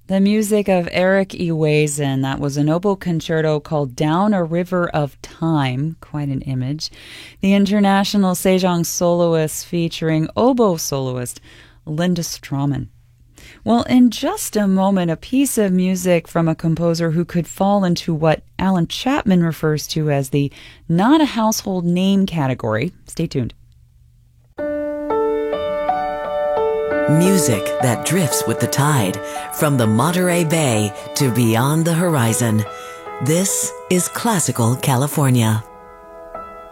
The music of Eric Ewazen. That was an oboe concerto called Down a River of Time. Quite an image. The International Sejong Soloists featuring oboe soloist Linda Strawman. Well, in just a moment, a piece of music from a composer who could fall into what Alan Chapman refers to as the not a household name category. Stay tuned. Music that drifts with the tide from the Monterey Bay to beyond the horizon. This is Classical California.